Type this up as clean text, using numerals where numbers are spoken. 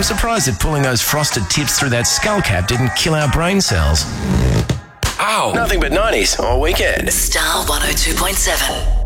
surprised that pulling those frosted tips through that skull cap didn't kill our brain cells. Ow! Nothing but 90s all weekend. Star 102.7.